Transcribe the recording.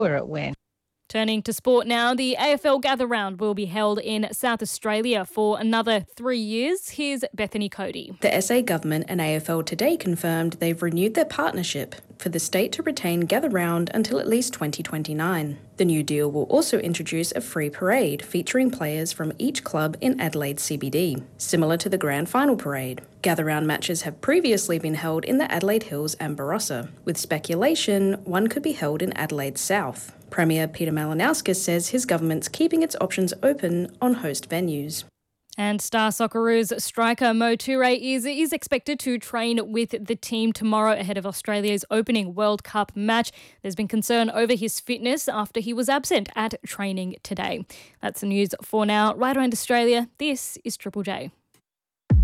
where it went. Turning to sport now, the AFL Gather Round will be held in South Australia for another 3 years. Here's Bethany Cody. The SA Government and AFL today confirmed they've renewed their partnership for the state to retain Gather Round until at least 2029. The new deal will also introduce a free parade featuring players from each club in Adelaide CBD, similar to the Grand Final parade. Gather Round matches have previously been held in the Adelaide Hills and Barossa, with speculation one could be held in Adelaide South. Premier Peter Malinauskas says his government's keeping its options open on host venues. And Star Socceroos striker Mo Toure is expected to train with the team tomorrow ahead of Australia's opening World Cup match. There's been concern over his fitness after he was absent at training today. That's the news for now. Right around Australia, this is Triple J.